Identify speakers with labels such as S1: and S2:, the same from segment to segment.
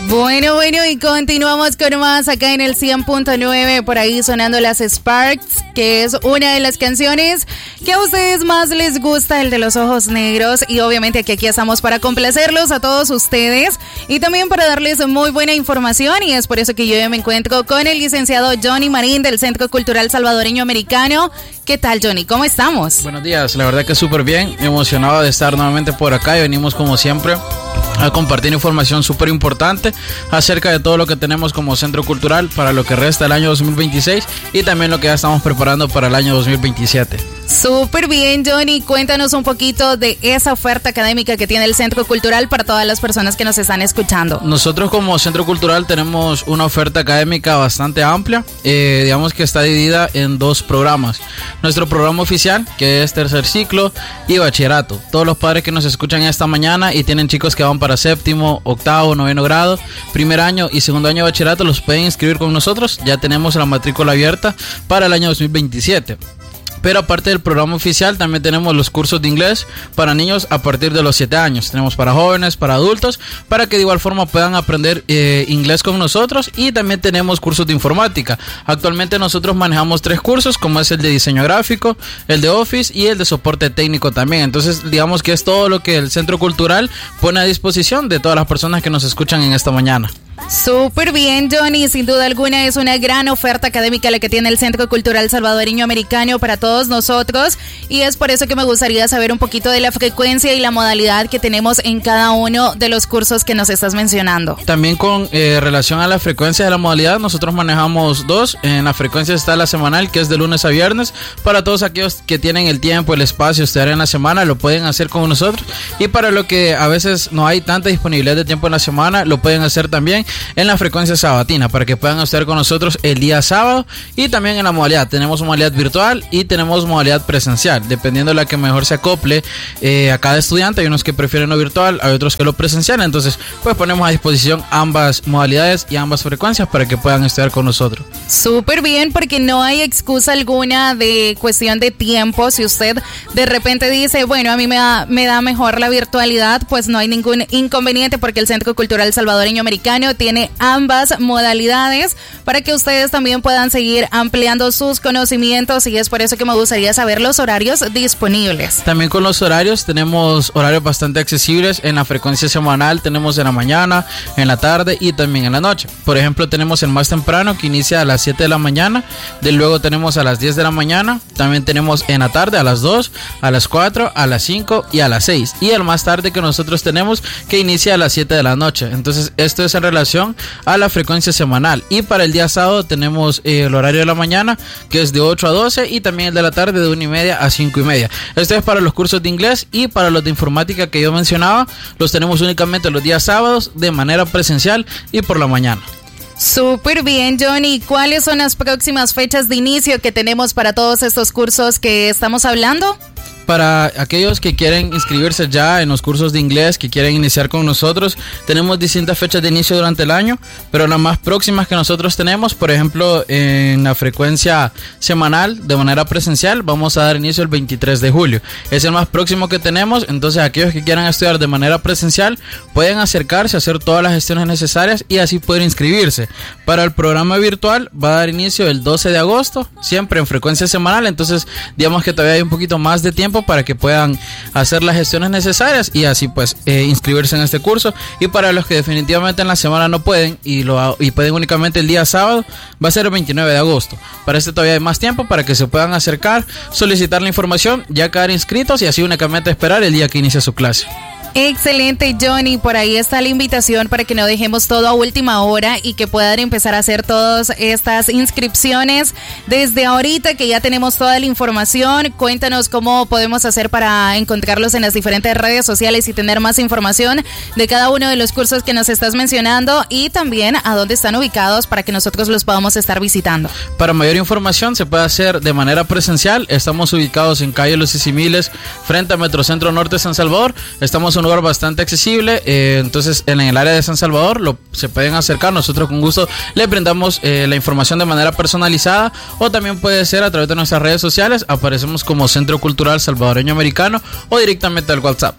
S1: Bueno, y continuamos con más acá en el 100.9, por ahí sonando las Sparks, que es una de las canciones que a ustedes más les gusta, el de los ojos negros, y obviamente que aquí estamos para complacerlos a todos ustedes y también para darles muy buena información, y es por eso que yo ya me encuentro con el licenciado Johnny Marín del Centro Cultural Salvadoreño Americano. ¿Qué tal, Johnny? ¿Cómo estamos?
S2: Buenos días, la verdad que súper bien, emocionado de estar nuevamente por acá y venimos como siempre a compartir información súper importante acerca de todo lo que tenemos como centro cultural para lo que resta del año 2026 y también lo que ya estamos preparando para el año 2027.
S1: Súper bien, Johnny. Cuéntanos un poquito de esa oferta académica que tiene el Centro Cultural para todas las personas que nos están escuchando.
S2: Nosotros como Centro Cultural tenemos una oferta académica bastante amplia, digamos que está dividida en dos programas. Nuestro programa oficial, que es tercer ciclo, y bachillerato. Todos los padres que nos escuchan esta mañana y tienen chicos que van para séptimo, octavo, noveno grado, primer año y segundo año de bachillerato, los pueden inscribir con nosotros. Ya tenemos la matrícula abierta para el año 2027. Pero aparte del programa oficial, también tenemos los cursos de inglés para niños a partir de los 7 años. Tenemos para jóvenes, para adultos, para que de igual forma puedan aprender inglés con nosotros. Y también tenemos cursos de informática. Actualmente nosotros manejamos 3 cursos, como es el de diseño gráfico, el de Office y el de soporte técnico también. Entonces, digamos que es todo lo que el Centro Cultural pone a disposición de todas las personas que nos escuchan en esta mañana.
S1: Súper bien, Johnny. Sin duda alguna es una gran oferta académica la que tiene el Centro Cultural Salvadoreño Americano para todos nosotros, y es por eso que me gustaría saber un poquito de la frecuencia y la modalidad que tenemos en cada uno de los cursos que nos estás mencionando.
S2: También con relación a la frecuencia de la modalidad, nosotros manejamos 2. En la frecuencia está la semanal, que es de lunes a viernes. Para todos aquellos que tienen el tiempo, el espacio, estudiar en la semana, lo pueden hacer con nosotros. Y para lo que a veces no hay tanta disponibilidad de tiempo en la semana, lo pueden hacer también en la frecuencia sabatina, para que puedan estar con nosotros el día sábado. Y también en la modalidad, tenemos modalidad virtual y tenemos modalidad presencial, dependiendo de la que mejor se acople a cada estudiante. Hay unos que prefieren lo virtual, hay otros que lo presencial. Entonces pues ponemos a disposición ambas modalidades y ambas frecuencias para que puedan estudiar con nosotros.
S1: Súper bien, porque no hay excusa alguna de cuestión de tiempo. Si usted de repente dice, bueno, a mí me da mejor la virtualidad, pues no hay ningún inconveniente, porque el Centro Cultural Salvadoreño Americano tiene ambas modalidades para que ustedes también puedan seguir ampliando sus conocimientos, y es por eso que me gustaría saber los horarios disponibles.
S2: También con los horarios, tenemos horarios bastante accesibles. En la frecuencia semanal tenemos en la mañana, en la tarde y también en la noche. Por ejemplo, tenemos el más temprano, que inicia a las 7 de la mañana, luego tenemos a las 10 de la mañana, también tenemos en la tarde a las 2, a las 4, a las 5 y a las 6, y el más tarde que nosotros tenemos, que inicia a las 7 de la noche. Entonces esto es en relación a la frecuencia semanal. Y para el día sábado tenemos el horario de la mañana, que es de 8 a 12, y también el de la tarde de 1:30 a 5:30. Esto es para los cursos de inglés. Y para los de informática que yo mencionaba, los tenemos únicamente los días sábados de manera presencial y por la mañana.
S1: Súper bien, Johnny. ¿Cuáles son las próximas fechas de inicio que tenemos para todos estos cursos que estamos hablando?
S2: Para aquellos que quieren inscribirse ya en los cursos de inglés, que quieren iniciar con nosotros, tenemos distintas fechas de inicio durante el año, pero las más próximas que nosotros tenemos, por ejemplo, en la frecuencia semanal de manera presencial, vamos a dar inicio el 23 de julio. Es el más próximo que tenemos. Entonces aquellos que quieran estudiar de manera presencial pueden acercarse, hacer todas las gestiones necesarias y así poder inscribirse. Para el programa virtual va a dar inicio el 12 de agosto, siempre en frecuencia semanal. Entonces digamos que todavía hay un poquito más de tiempo para que puedan hacer las gestiones necesarias y así pues inscribirse en este curso. Y para los que definitivamente en la semana no pueden y pueden únicamente el día sábado, va a ser el 29 de agosto. Para este todavía hay más tiempo para que se puedan acercar, solicitar la información, ya quedar inscritos y así únicamente esperar el día que inicia su clase.
S1: Excelente, Johnny. Por ahí está la invitación para que no dejemos todo a última hora y que puedan empezar a hacer todas estas inscripciones desde ahorita, que ya tenemos toda la información. Cuéntanos cómo podemos hacer para encontrarlos en las diferentes redes sociales y tener más información de cada uno de los cursos que nos estás mencionando, y también a dónde están ubicados para que nosotros los podamos estar visitando.
S2: Para mayor información se puede hacer de manera presencial. Estamos ubicados en calle Los Sisimiles, frente a Metrocentro Norte San Salvador. Estamos en lugar bastante accesible, entonces en el área de San Salvador se pueden acercar, nosotros con gusto les brindamos la información de manera personalizada, o también puede ser a través de nuestras redes sociales, aparecemos como Centro Cultural Salvadoreño Americano, o directamente al WhatsApp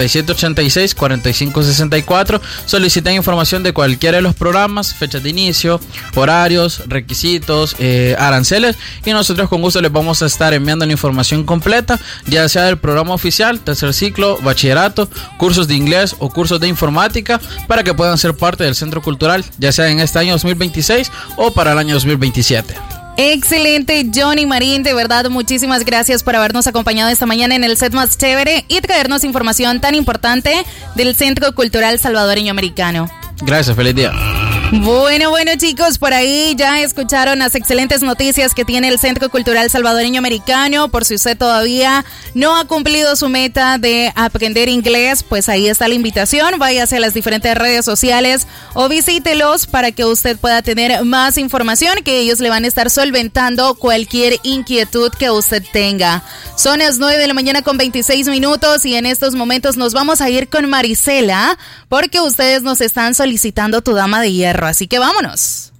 S2: 7786-4564, soliciten información de cualquiera de los programas, fechas de inicio, horarios, requisitos, aranceles, y nosotros con gusto les vamos a estar enviando la información completa, ya sea del programa oficial, tercer ciclo, bachillerato, cursos de inglés o cursos de informática, para que puedan ser parte del Centro Cultural, ya sea en este año 2026 o para el año 2027.
S1: Excelente, Johnny Marín, de verdad muchísimas gracias por habernos acompañado esta mañana en el set más chévere y traernos información tan importante del Centro Cultural Salvadoreño Americano.
S2: Gracias, feliz día.
S1: Bueno chicos, por ahí ya escucharon las excelentes noticias que tiene el Centro Cultural Salvadoreño Americano. Por si usted todavía no ha cumplido su meta de aprender inglés, pues ahí está la invitación. Váyase a las diferentes redes sociales o visítelos para que usted pueda tener más información, que ellos le van a estar solventando cualquier inquietud que usted tenga. Son las 9:26 a.m. y en estos momentos nos vamos a ir con Marisela, porque ustedes nos están solicitando Tu Dama de Hierro. Así que vámonos.